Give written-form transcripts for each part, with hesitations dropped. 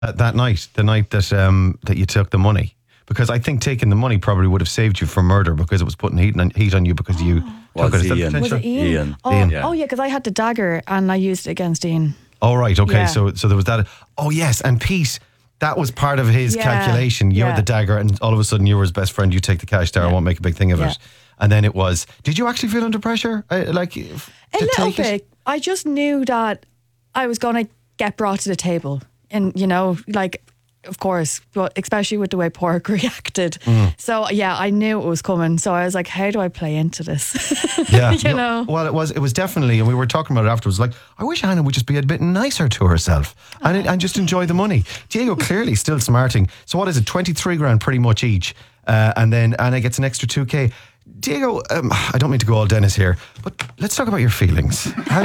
that night, the night that you took the money? Because I think taking the money probably would have saved you from murder because it was putting heat on you because you took it. Ian. Was it Ian? Ian. Oh, Ian. yeah, because I had the dagger and I used it against Ian. Oh, right, okay. Yeah. So there was that. Oh, yes, and Pete, that was part of his calculation. You're the dagger, and all of a sudden you were his best friend. You take the cash there, I won't make a big thing of it. And then it was, did you actually feel under pressure? A little bit. I just knew that I was going to get brought to the table. And, of course, but especially with the way Pork reacted. So, I knew it was coming. So I was like, how do I play into this? Yeah. Well, it was definitely, and we were talking about it afterwards, like, I wish Anna would just be a bit nicer to herself and just enjoy the money. Diego clearly still smarting. So what is it, 23 grand pretty much each. And then Anna gets an extra 2K. Diego, I don't mean to go all Dennis here, but let's talk about your feelings. How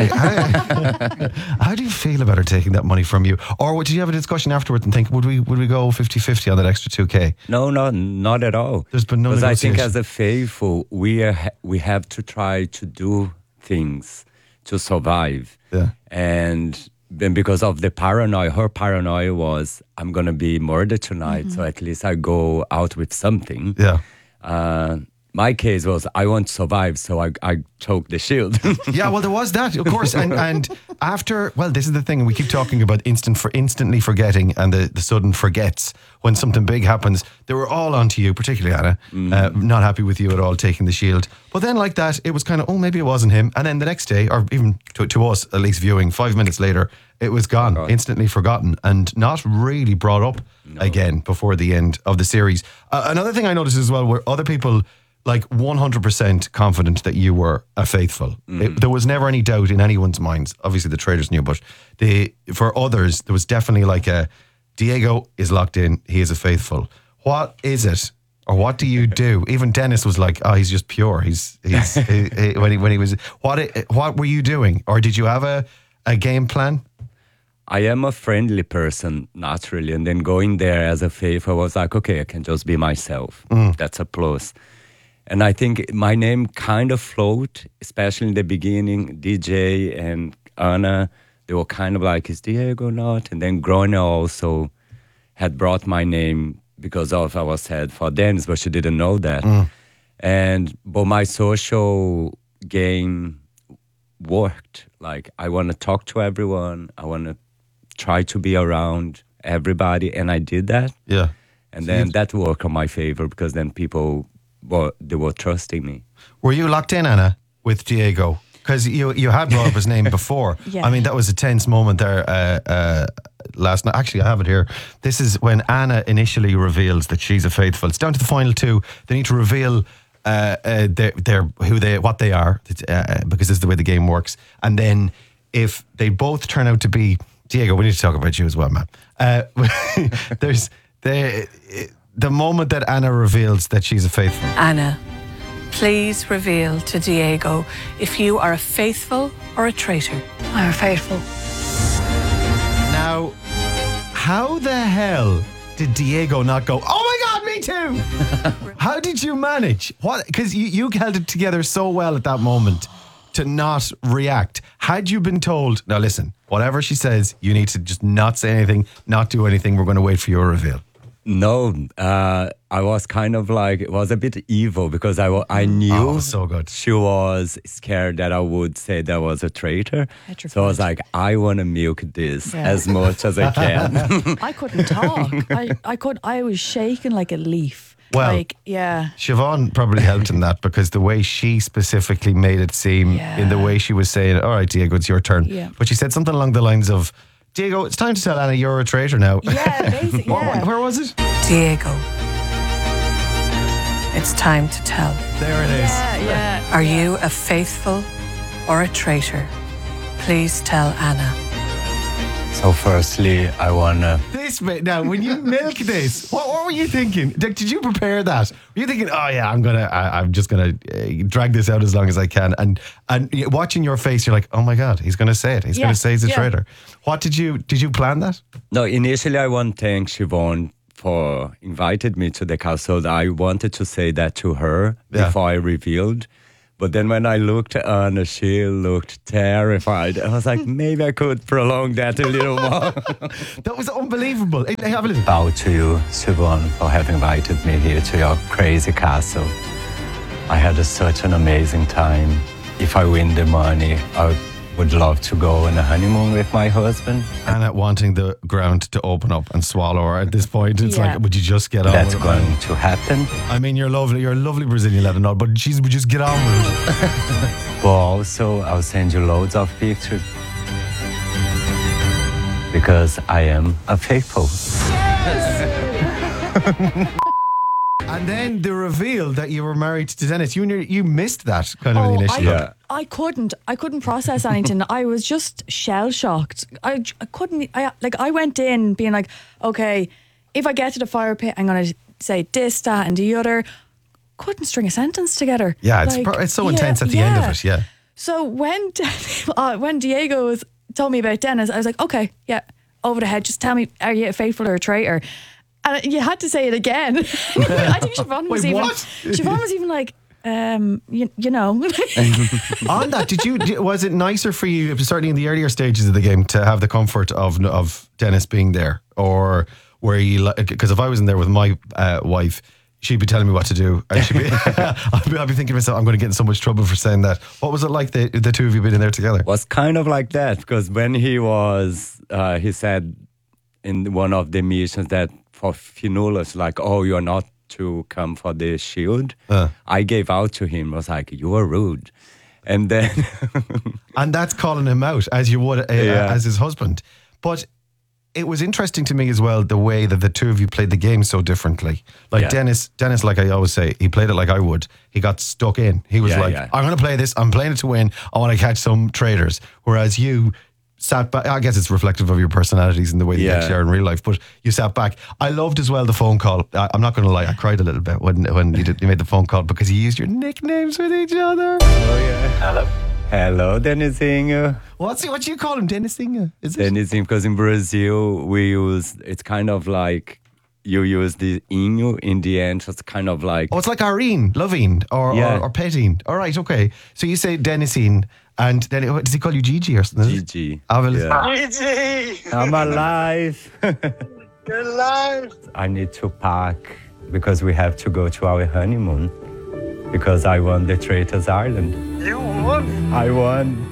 do you feel about her taking that money from you? Or did you have a discussion afterwards and think, would we go 50-50 on that extra 2K? No, not at all. There's been no negotiation. Because I think as a faithful, we have to try to do things to survive. Yeah. And then because of the paranoia, her paranoia was, I'm going to be murdered tonight, so at least I go out with something. Yeah. My case was I want to survive, so I took the shield. Yeah, well, there was that, of course. And after, well, this is the thing. We keep talking about instantly forgetting and the sudden forgets when something big happens. They were all onto you, particularly Anna, not happy with you at all taking the shield. But then like that, it was kind of, maybe it wasn't him. And then the next day, or even to us, at least viewing, 5 minutes later, it was gone, instantly forgotten and not really brought up again before the end of the series. Another thing I noticed as well were other people like 100% confident that you were a faithful. There was never any doubt in anyone's minds. Obviously the traders knew, but for others, there was definitely like Diego is locked in, he is a faithful. What is it? Or what do you do? Even Dennis was like, he's just pure. He's when he was, what were you doing? Or did you have a game plan? I am a friendly person, naturally. And then going there as a faithful, I was like, okay, I can just be myself. That's a plus. And I think my name kind of flowed, especially in the beginning. DJ and Anna, they were kind of like, is Diego not? And then Grona also had brought my name because of I was head for Dennis, but she didn't know that. But my social game worked. Like, I want to talk to everyone. I want to try to be around everybody. And I did that. Yeah. And then that worked on my favor because then people... they were trusting me. Were you locked in, Anna, with Diego? Because you had brought up his name before. Yeah. I mean, that was a tense moment there last night. Actually, I have it here. This is when Anna initially reveals that she's a faithful. It's down to the final two. They need to reveal what they are, because this is the way the game works. And then if they both turn out to be Diego, we need to talk about you as well, man. There's the moment that Anna reveals that she's a faithful. Anna, please reveal to Diego if you are a faithful or a traitor. I'm faithful. Now, how the hell did Diego not go, oh my God, me too? How did you manage? What? Because you held it together so well at that moment to not react. Had you been told, now listen, whatever she says, you need to just not say anything, not do anything, we're going to wait for your reveal. No, I was kind of like, it was a bit evil because I knew so good. She was scared that I would say that I was a traitor. Petrified. So I was like, I want to milk this as much as I can. I couldn't talk. I was shaking like a leaf. Well, Siobhan probably helped in that because the way she specifically made it seem in the way she was saying, all right, Diego, it's your turn. Yeah. But she said something along the lines of, Diego, it's time to tell Anna you're a traitor now. Yeah, basically. Where was it? Diego, it's time to tell. There it is. Yeah. Are you a faithful or a traitor? Please tell Anna. So firstly, I want to... Now, when you milk this, what were you thinking? Did you prepare that? Were you thinking, oh yeah, I'm just gonna drag this out as long as I can? And watching your face, you're like, oh my God, he's gonna say it. He's gonna say he's a traitor. What did you plan that? No, initially I want to thank Siobhan for invited me to the castle. I wanted to say that to her before I revealed. But then when I looked at Anna, she looked terrified. I was like, maybe I could prolong that a little more. That was unbelievable. Hey, have a little. Bow to you, Siobhan, for having invited me here to your crazy castle. I had such an amazing time. If I win the money, I would love to go on a honeymoon with my husband. Anna wanting the ground to open up and swallow her at this point. It's like, would you just get on That's with it? going to happen. I mean, you're lovely. You're a lovely Brazilian lad and all, but would just get on with it. But also, I'll send you loads of pictures. Because I am a faithful. And then the reveal that you were married to Dennis, you missed that kind of initially. I couldn't process anything. I was just shell shocked. I went in being like, okay, if I get to the fire pit, I'm going to say this, that, and the other. Couldn't string a sentence together. Yeah, it's so intense at the end of it. Yeah. So when Diego told me about Dennis, I was like, okay, yeah, over the head. Just tell me, are you a faithful or a traitor? And you had to say it again. I think Siobhan was Siobhan was even like, you know. On that, was it nicer for you, certainly in the earlier stages of the game, to have the comfort of Dennis being there, or were you? Because if I was in there with my wife, she'd be telling me what to do, and I'd be thinking to myself, I'm going to get in so much trouble for saying that. What was it like, the two of you being in there together? Was kind of like that, because when he said in one of the missions that for Fionnuala's, like, oh, you're not to come for the shield. I gave out to him. I was like, you are rude. And then... and that's calling him out, as you would as his husband. But it was interesting to me as well, the way that the two of you played the game so differently. Like Dennis, like I always say, he played it like I would. He got stuck in. He was I'm going to play this. I'm playing it to win. I want to catch some traitors. Whereas you sat back. I guess it's reflective of your personalities and the way you actually are in real life, but you sat back. I loved as well the phone call. I'm not going to lie, I cried a little bit when you made the phone call, because you used your nicknames with each other. Oh yeah. Hello, Denisinho. What do you call him, Denisinho? Denisinho, because in Brazil it's kind of like you use the inho in the end. So it's kind of like... Oh, it's like Irene, Lovine, or Petine. All right, okay. So you say Denisin, and then does he call you Gigi or something? Gigi. Gigi! I'm alive. You're alive. I need to pack because we have to go to our honeymoon, because I won the Traitors Island. You won? I won.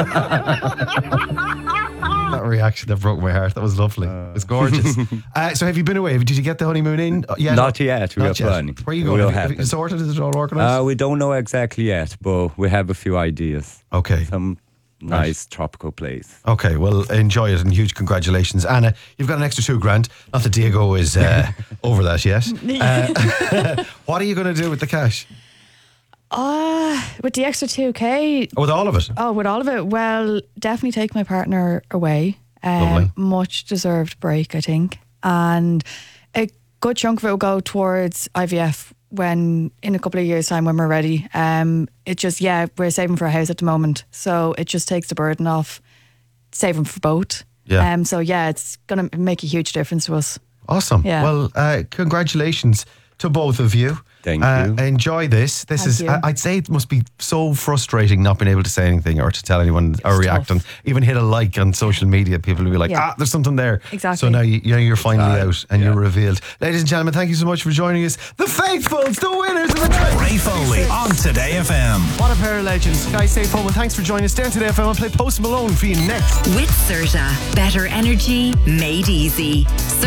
That reaction, that broke my heart. That was lovely. It's gorgeous. So have you been away? Did you get the honeymoon in? Not yet. We are planning. Where are you going? Have you sorted? Is it all organised? We don't know exactly yet, but we have a few ideas. Okay. Some nice tropical place. Okay, well, enjoy it, and huge congratulations. Anna, you've got an extra $2,000. Not that Diego is over that yet. What are you going to do with the cash? With the extra 2K. Oh, with all of it? Oh, with all of it. Well, definitely take my partner away. Lovely. Much deserved break, I think. And a good chunk of it will go towards IVF when, in a couple of years' time, when we're ready. It just, we're saving for a house at the moment. So it just takes the burden off saving for both. Yeah. So it's going to make a huge difference to us. Awesome. Yeah. Well, congratulations to both of you. Thank you. Enjoy this. Thank you. I'd say it must be so frustrating not being able to say anything or to tell anyone or react on, even hit a like on social media. People will be like, there's something there. Exactly. So now you're finally out and you're revealed. Ladies and gentlemen, thank you so much for joining us. The Faithfuls, the winners of the Ray Foley on Today FM. What a pair of legends. Guys, stay home and thanks for joining us. Stay on Today FM. I'll play Post Malone for you next. With Certa. Better energy made easy.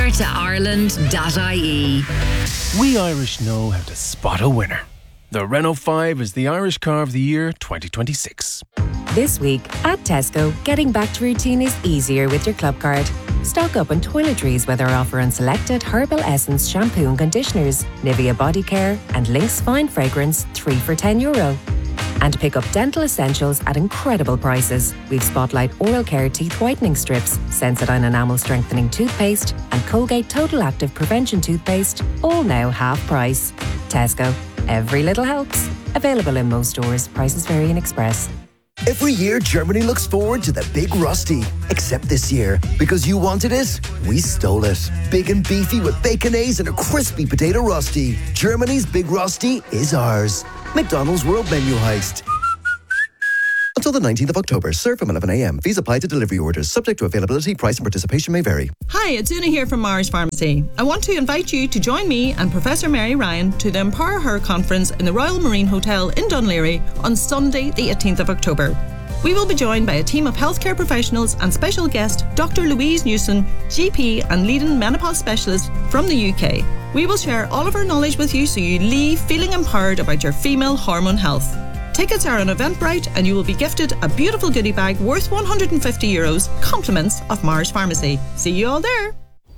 CertaIreland.ie. We Irish know how to spot a winner. The Renault 5 is the Irish car of the year 2026. This week at Tesco, getting back to routine is easier with your club card. Stock up on toiletries with our offer on selected Herbal Essence shampoo and conditioners, Nivea body care and Lynx fine fragrance, 3 for €10. And pick up dental essentials at incredible prices. We've Spotlight oral care teeth whitening strips, Sensodyne enamel strengthening toothpaste and Colgate Total Active Prevention toothpaste, all now half price. Tesco. Every little helps. Available in most stores. Prices vary in Express. Every year, Germany looks forward to the Big Rusty. Except this year, because you wanted it, we stole it. Big and beefy with baconaise and a crispy potato rusty. Germany's Big Rusty is ours. McDonald's World Menu Heist. Until the 19th of October. Serve from 11 a.m. Fees apply to delivery orders. Subject to availability, price and participation may vary. Hi, it's Una here from Mars Pharmacy. I want to invite you to join me and Professor Mary Ryan to the Empower Her conference in the Royal Marine Hotel in Dunleary on Sunday the 18th of October. We will be joined by a team of healthcare professionals and special guest Dr. Louise Newson, GP and leading menopause specialist from the UK. We will share all of our knowledge with you so you leave feeling empowered about your female hormone health. Tickets are on Eventbrite and you will be gifted a beautiful goodie bag worth €150, compliments of Mars Pharmacy. See you all there.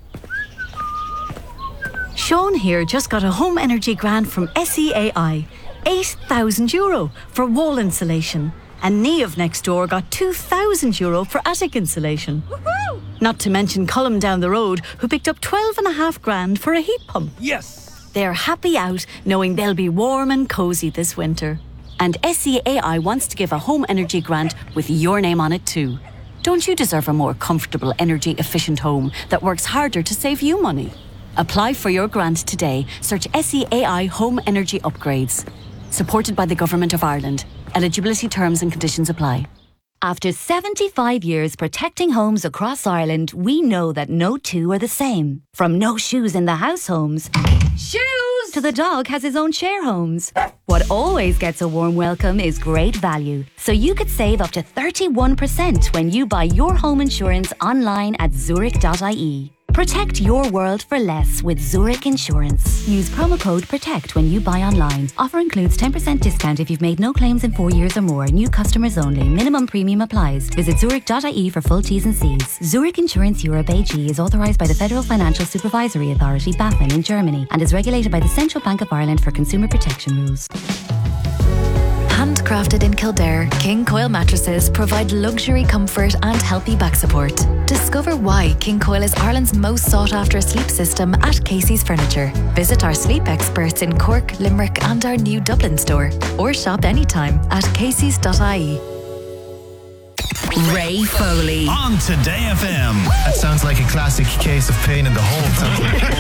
Sean here just got a home energy grant from SEAI. €8,000 for wall insulation. And Niamh next door got €2,000 for attic insulation. Woohoo! Not to mention Colm down the road, who picked up $12,500 for a heat pump. Yes! They're happy out, knowing they'll be warm and cosy this winter. And SEAI wants to give a home energy grant with your name on it too. Don't you deserve a more comfortable, energy-efficient home that works harder to save you money? Apply for your grant today. Search SEAI Home Energy Upgrades. Supported by the Government of Ireland. Eligibility terms and conditions apply. After 75 years protecting homes across Ireland, we know that no two are the same. From no shoes in the house homes, shoes, to the dog has his own share homes. What always gets a warm welcome is great value. So you could save up to 31% when you buy your home insurance online at Zurich.ie. Protect your world for less with Zurich Insurance. Use promo code PROTECT when you buy online. Offer includes 10% discount if you've made no claims in 4 years or more. New customers only. Minimum premium applies. Visit Zurich.ie for full T's and C's. Zurich Insurance Europe AG is authorised by the Federal Financial Supervisory Authority, BaFin, in Germany and is regulated by the Central Bank of Ireland for consumer protection rules. Handcrafted in Kildare, King Coil mattresses provide luxury comfort and healthy back support. Discover why King Coil is Ireland's most sought-after sleep system at Casey's Furniture. Visit our sleep experts in Cork, Limerick and our new Dublin store. Or shop anytime at caseys.ie. Ray Foley. On Today FM. That sounds like a classic case of pain in the hole.